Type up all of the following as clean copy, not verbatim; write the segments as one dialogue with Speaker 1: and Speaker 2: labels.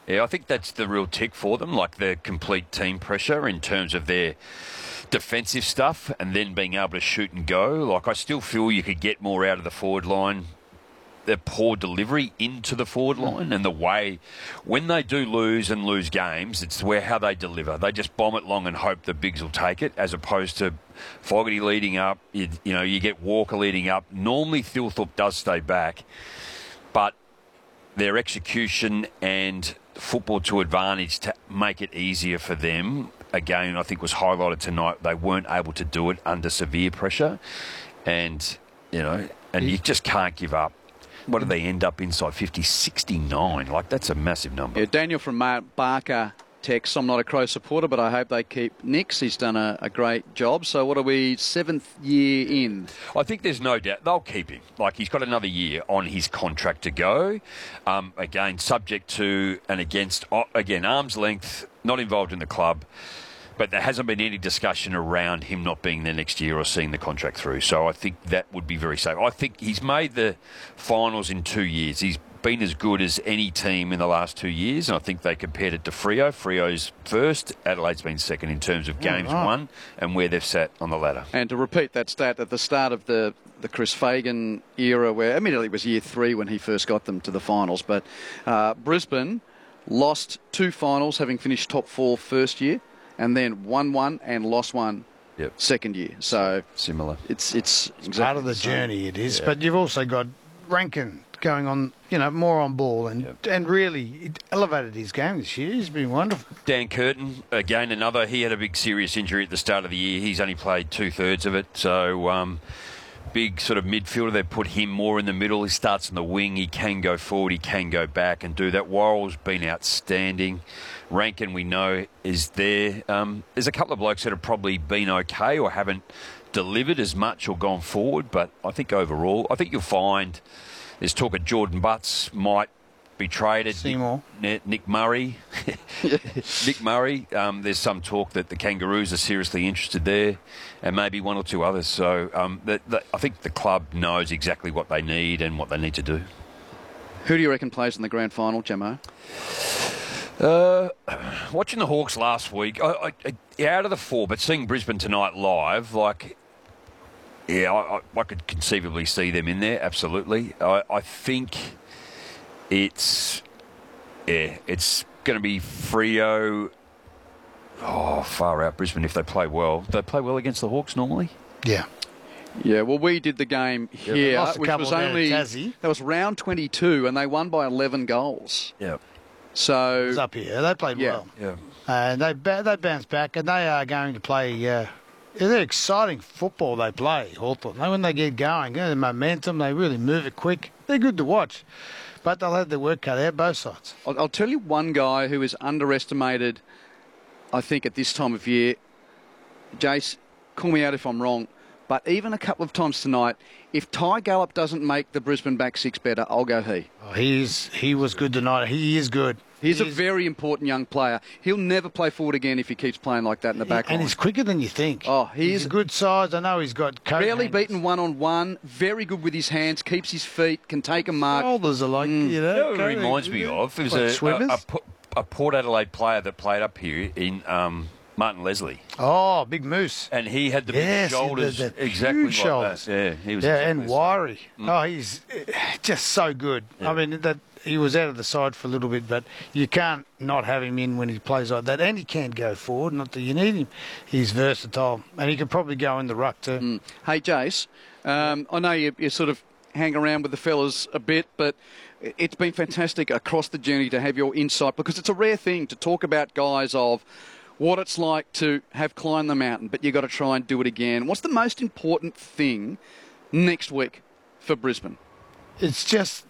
Speaker 1: Yeah, I think that's the real tick for them, like the complete team pressure in terms of their defensive stuff and then being able to shoot and go. Like, I still feel you could get more out of the forward line. Their poor delivery into the forward line and the way when they do lose games, it's how they deliver. They just bomb it long and hope the bigs will take it, as opposed to Fogarty leading up. You get Walker leading up. Normally, Thilthorpe does stay back, but their execution and football to advantage to make it easier for them, again, I think was highlighted tonight. They weren't able to do it under severe pressure, and you just can't give up. What do they end up inside 50? 69. Like, that's a massive number.
Speaker 2: Yeah, Daniel from Barker texts, I'm not a Crow supporter, but I hope they keep Nix. He's done a great job. So what are we, 7th year in?
Speaker 1: I think there's no doubt they'll keep him. Like, he's got another year on his contract to go. Again, subject to and against, again, arm's length, not involved in the club. But there hasn't been any discussion around him not being there next year or seeing the contract through. So I think that would be very safe. I think he's made the finals in 2 years. He's been as good as any team in the last 2 years, and I think they compared it to Freo. Freo's first, Adelaide's been second in terms of games won and where they've sat on the ladder.
Speaker 2: And to repeat that stat, at the start of the Chris Fagan era, where admittedly it was year 3 when he first got them to the finals, but Brisbane lost 2 finals, having finished top 4 first year, and then won 1 and lost 1 second year. So
Speaker 1: similar.
Speaker 2: It's exactly
Speaker 3: part of the journey. It is, but you've also got Rankin going on, more on ball and really it elevated his game this year. He's been wonderful.
Speaker 1: Dan Curtin, again, he had a big serious injury at the start of the year. He's only played 2/3 of it, so big sort of midfielder. They put him more in the middle. He starts on the wing. He can go forward. He can go back and do that. Worrell's been outstanding. Rankin, we know, is there. There's a couple of blokes that have probably been okay or haven't delivered as much or gone forward, but I think overall, I think you'll find there's talk of Jordan Butts might be traded.
Speaker 3: Seymour.
Speaker 1: Nick Murray. Nick Murray. There's some talk that the Kangaroos are seriously interested there, and maybe 1 or 2 others. So I think the club knows exactly what they need and what they need to do.
Speaker 2: Who do you reckon plays in the grand final, Jamo?
Speaker 1: Watching the Hawks last week, I out of the 4, but seeing Brisbane tonight live, I could conceivably see them in there, absolutely. I think it's going to be Freo. Oh, far out Brisbane if they play well. They play well against the Hawks normally?
Speaker 3: Yeah.
Speaker 2: Yeah, well, we did the game here, which was only... That was round 22, and they won by 11 goals.
Speaker 1: Yeah.
Speaker 2: So...
Speaker 3: It was up here. They played well.
Speaker 1: Yeah.
Speaker 3: And they bounced back, and they are going to play... they're exciting football they play, Hawthorn. When they get going, the momentum, they really move it quick. They're good to watch. But they'll have their work cut out, both sides.
Speaker 2: I'll tell you one guy who is underestimated, I think, at this time of year. Jace, call me out if I'm wrong, but even a couple of times tonight, if Ty Gallup doesn't make the Brisbane back 6 better, I'll go he.
Speaker 3: Oh, he was good tonight. He is good.
Speaker 2: He's a very important young player. He'll never play forward again if he keeps playing like that in the back line.
Speaker 3: And he's quicker than you think.
Speaker 2: Oh,
Speaker 3: he's a good size. I know he's got coat
Speaker 2: rarely
Speaker 3: handles.
Speaker 2: beaten one-on-one, very good with his hands, keeps his feet, can take a mark.
Speaker 3: Shoulders are like,
Speaker 1: You know what it reminds me of? It was a Port Adelaide player that played up here in Martin Leslie.
Speaker 3: Oh, big moose.
Speaker 1: And he had the big shoulders. Exactly like
Speaker 3: shoulders.
Speaker 1: that. Yeah, he was
Speaker 3: and wiry. Oh, he's just so good. Yeah. I mean, he was out of the side for a little bit, but you can't not have him in when he plays like that. And he can go forward, not that you need him. He's versatile, and he can probably go in the ruck too.
Speaker 2: Hey, Jace, I know you sort of hang around with the fellas a bit, but it's been fantastic across the journey to have your insight, because it's a rare thing to talk about guys of what it's like to have climbed the mountain, but you've got to try and do it again. What's the most important thing next week for Brisbane?
Speaker 3: It's just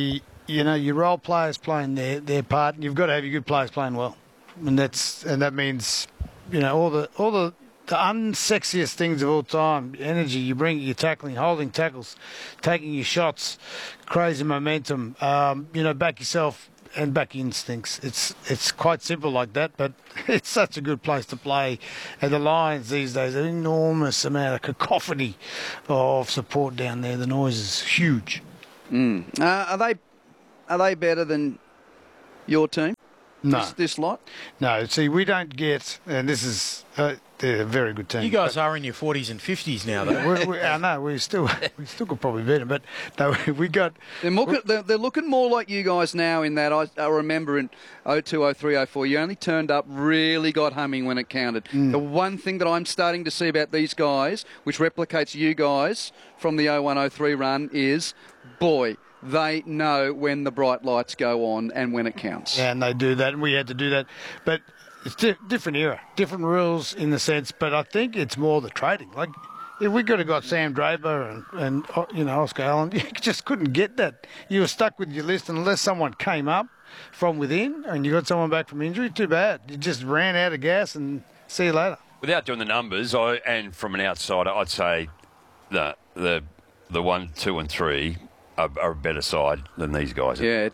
Speaker 3: your role players playing their part, and you've got to have your good players playing well, and that means all the unsexiest things of all time: energy you bring, your tackling, holding tackles, taking your shots, crazy momentum, back yourself and back instincts. It's quite simple like that, but it's such a good place to play. And the Lions these days, an enormous amount of cacophony of support down there. The noise is huge.
Speaker 2: Are they better than your team?
Speaker 3: No.
Speaker 2: This lot?
Speaker 3: No, see, we don't get, and this is they're a very good team.
Speaker 4: You guys are in your 40s and 50s now, though.
Speaker 3: I know we still could probably beat them, but no, we got.
Speaker 2: They're looking more like you guys now in that I remember in 02, 03, 04, you only turned up, really got humming when it counted. The one thing that I'm starting to see about these guys, which replicates you guys from the 01, 03 run, is, boy, they know when the bright lights go on and when it counts.
Speaker 3: Yeah, and they do that, and we had to do that. But it's different era, different rules in the sense, but I think it's more the trading. Like, if we could have got Sam Draper and Oscar Allen, you just couldn't get that. You were stuck with your list unless someone came up from within and you got someone back from injury, too bad. You just ran out of gas and see you later.
Speaker 1: Without doing the numbers, and from an outsider, I'd say the 1, 2 and 3 are a better side than these guys.
Speaker 2: Yeah,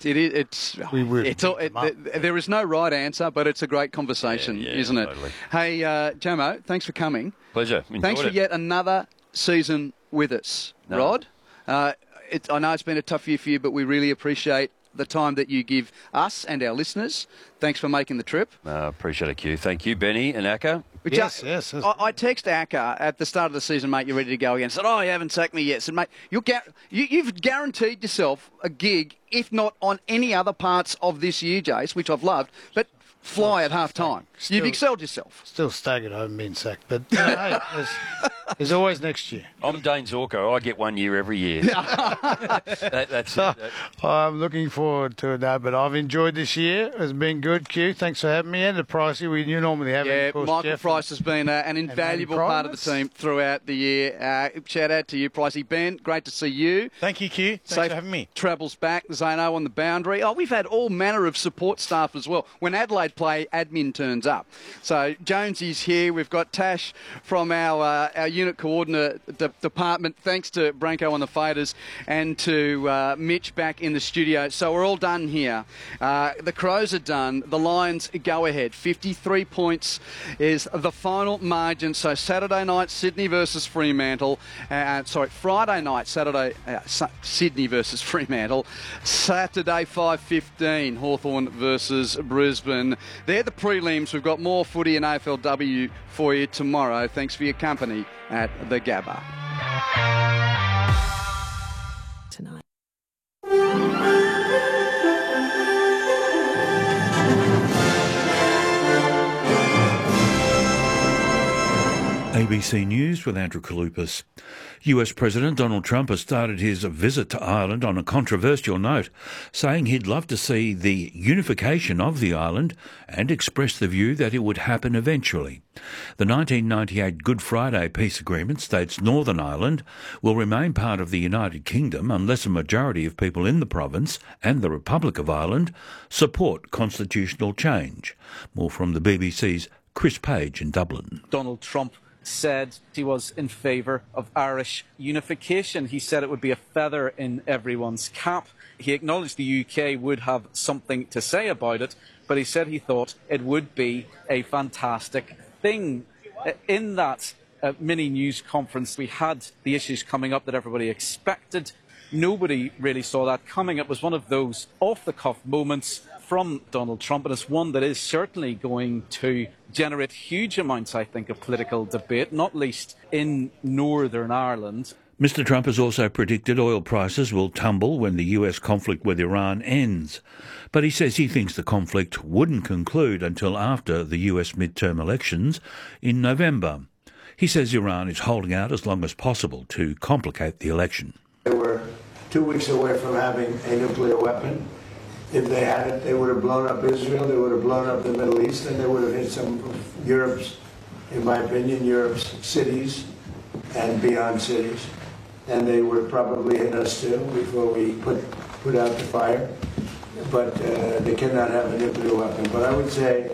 Speaker 2: there is no right answer, but it's a great conversation, isn't it?
Speaker 1: Totally.
Speaker 2: Hey, Jamo, thanks for coming.
Speaker 1: Pleasure.
Speaker 2: Thanks for yet another season with us, Rod. I know it's been a tough year for you, but we really appreciate the time that you give us and our listeners. Thanks for making the trip.
Speaker 1: Appreciate it, Q. Thank you, Benny and Akka.
Speaker 3: Yes.
Speaker 2: I text Akka at the start of the season, mate, you're ready to go again. I said, you haven't sacked me yet. I said, mate, you've guaranteed yourself a gig, if not on any other parts of this year, Jace, which I've loved, but fly at half time. You've excelled yourself.
Speaker 3: Still staggered I haven't been sacked, but hey, there's always next year.
Speaker 1: I'm Dane Zorko. I get 1 year every year. That's it.
Speaker 3: I'm looking forward to it now, but I've enjoyed this year. It's been good, Q. Thanks for having me. And the Pricey, you normally have
Speaker 2: it.
Speaker 3: Of course,
Speaker 2: Michael
Speaker 3: Jeff
Speaker 2: Price has been an invaluable part of the team throughout the year. Shout out to you, Pricey. Ben, great to see you.
Speaker 4: Thank you, Q. Thanks for having me.
Speaker 2: Travels back, Zano on the boundary. We've had all manner of support staff as well. When Adelaide play, admin turns up. So Jonesy's here. We've got Tash from our unit coordinator department. Thanks to Branko on the faders and to Mitch back in the studio. So we're all done here. The Crows are done. The Lions go ahead. 53 points is the final margin. So Saturday night, Sydney versus Fremantle. Friday night, Sydney versus Fremantle. Saturday, 5:15, Hawthorn versus Brisbane. They're the prelims. We've got more footy and AFLW for you tomorrow. Thanks for your company at the Gabba.
Speaker 5: Tonight.
Speaker 6: ABC News with Andrew Kalupas. US President Donald Trump has started his visit to Ireland on a controversial note, saying he'd love to see the unification of the island and expressed the view that it would happen eventually. The 1998 Good Friday Peace Agreement states Northern Ireland will remain part of the United Kingdom unless a majority of people in the province and the Republic of Ireland support constitutional change. More from the BBC's Chris Page in Dublin.
Speaker 7: Donald Trump said he was in favour of Irish unification. He said it would be a feather in everyone's cap. He acknowledged the UK would have something to say about it, but he said he thought it would be a fantastic thing. In that mini news conference, we had the issues coming up that everybody expected. Nobody really saw that coming. It was one of those off-the-cuff moments from Donald Trump, and it's one that is certainly going to generate huge amounts, I think, of political debate, not least in Northern Ireland.
Speaker 6: Mr. Trump has also predicted oil prices will tumble when the US conflict with Iran ends. But he says he thinks the conflict wouldn't conclude until after the US midterm elections in November. He says Iran is holding out as long as possible to complicate the election.
Speaker 8: They were 2 weeks away from having a nuclear weapon. If they had it, they would have blown up Israel, they would have blown up the Middle East, and they would have hit some of Europe's, in my opinion, Europe's cities and beyond cities. And they would have probably hit us too before we put out the fire. But they cannot have a nuclear weapon. But I would say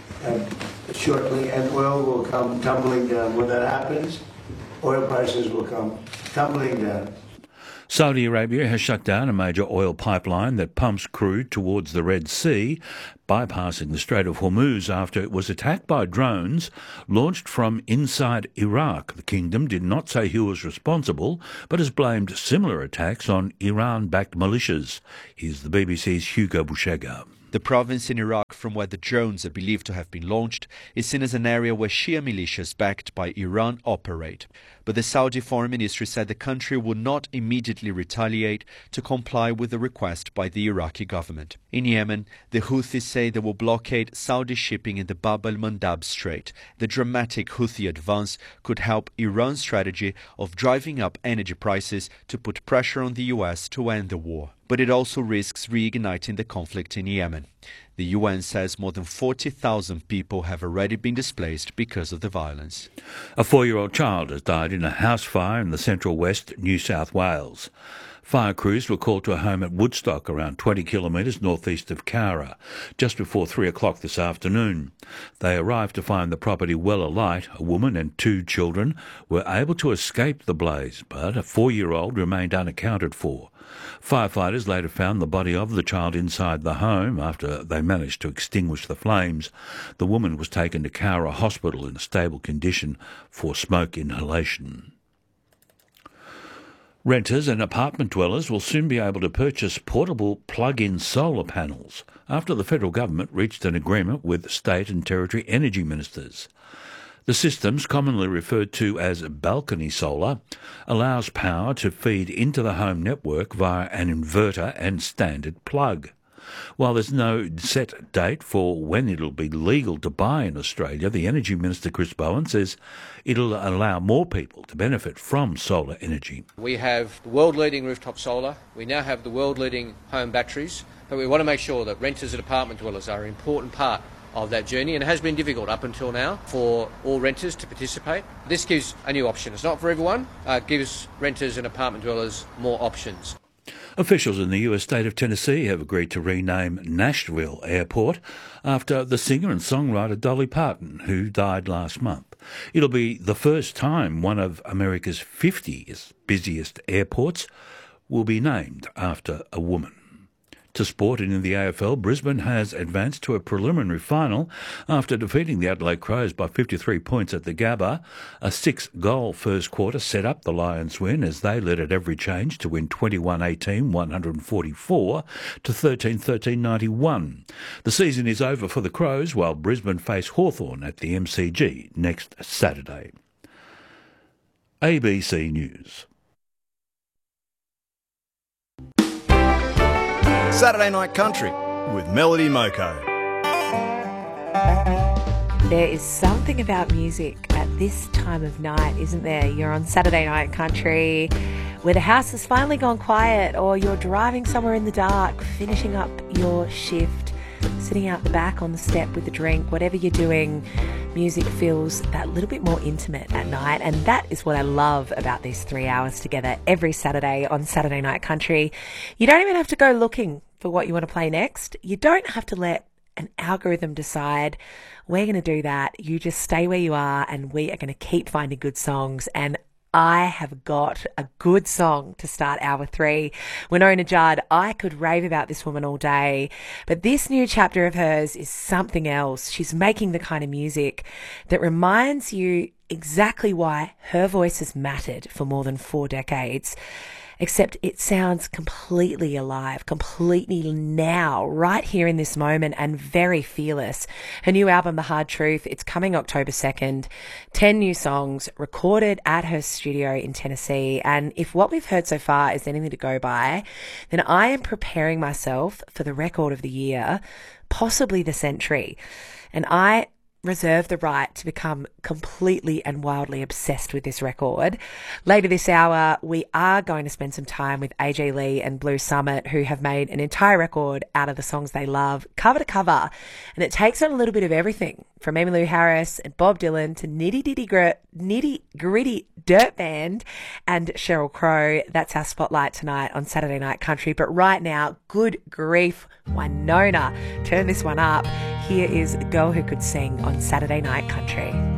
Speaker 8: shortly, and oil will come tumbling down. When that happens, oil prices will come tumbling down.
Speaker 6: Saudi Arabia has shut down a major oil pipeline that pumps crude towards the Red Sea, bypassing the Strait of Hormuz after it was attacked by drones launched from inside Iraq. The kingdom did not say who was responsible, but has blamed similar attacks on Iran-backed militias. Here's the BBC's Hugo Bushega.
Speaker 9: The province in Iraq
Speaker 5: from where the drones are believed to have been launched, is seen as an area where Shia militias backed by Iran operate. But the Saudi Foreign Ministry said the country would not immediately retaliate to comply with the request by the Iraqi government. In Yemen, the Houthis say they will blockade Saudi shipping in the Bab al-Mandab Strait. The dramatic Houthi advance could help Iran's strategy of driving up energy prices to put pressure on the US to end the war. But it also risks reigniting the conflict in Yemen. The UN says more than 40,000 people have already been displaced because of the violence.
Speaker 6: A 4-year-old child has died in a house fire in the central west, New South Wales. Fire crews were called to a home at Woodstock, around 20 kilometres northeast of Cowra, just before 3 o'clock this afternoon. They arrived to find the property well alight. A woman and 2 children were able to escape the blaze, but a 4-year-old remained unaccounted for. Firefighters later found the body of the child inside the home after they managed to extinguish the flames. The woman was taken to Cowra Hospital in a stable condition for smoke inhalation. Renters and apartment dwellers will soon be able to purchase portable plug-in solar panels after the federal government reached an agreement with state and territory energy ministers. The systems, commonly referred to as balcony solar, allows power to feed into the home network via an inverter and standard plug. While there's no set date for when it'll be legal to buy in Australia, the Energy Minister Chris Bowen says it'll allow more people to benefit from solar energy.
Speaker 9: We have the world-leading rooftop solar, we now have the world-leading home batteries, but we want to make sure that renters and apartment dwellers are an important part of that journey, and it has been difficult up until now for all renters to participate. This gives a new option. It's not for everyone, it gives renters and apartment dwellers more options.
Speaker 6: Officials in the US state of Tennessee have agreed to rename Nashville Airport after the singer and songwriter Dolly Parton, who died last month. It'll be the first time one of America's 50 busiest airports will be named after a woman. To sport, and in the AFL, Brisbane has advanced to a preliminary final after defeating the Adelaide Crows by 53 points at the Gabba. A 6-goal first quarter set up the Lions' win as they led at every change to win 21-18, 144 to 13-13-91. The season is over for the Crows while Brisbane face Hawthorn at the MCG next Saturday. ABC News.
Speaker 10: Saturday Night Country with Melody Moko.
Speaker 11: There is something about music at this time of night, isn't there? You're on Saturday Night Country, where the house has finally gone quiet, or you're driving somewhere in the dark, finishing up your shift, sitting out the back on the step with a drink, whatever you're doing. Music feels that little bit more intimate at night, and that is what I love about these 3 hours together every Saturday on Saturday Night Country. You don't even have to go looking for what you want to play next. You don't have to let an algorithm decide. We're going to do that. You just stay where you are, and we are going to keep finding good songs. And I have got a good song to start hour 3. Winona Judd, I could rave about this woman all day, but this new chapter of hers is something else. She's making the kind of music that reminds you exactly why her voice has mattered for more than 4 decades. Except it sounds completely alive, completely now, right here in this moment, and very fearless. Her new album, The Hard Truth, it's coming October 2nd. 10 new songs recorded at her studio in Tennessee. And if what we've heard so far is anything to go by, then I am preparing myself for the record of the year, possibly the century. And I reserve the right to become completely and wildly obsessed with this record. Later this hour, we are going to spend some time with AJ Lee and Blue Summit, who have made an entire record out of the songs they love, cover to cover. And it takes on a little bit of everything, from Emmylou Harris and Bob Dylan to Nitty Gritty Dirt Band and Sheryl Crow. That's our spotlight tonight on Saturday Night Country. But right now, good grief, Winona, turn this one up. Here is Girl Who Could Sing on Saturday Night Country.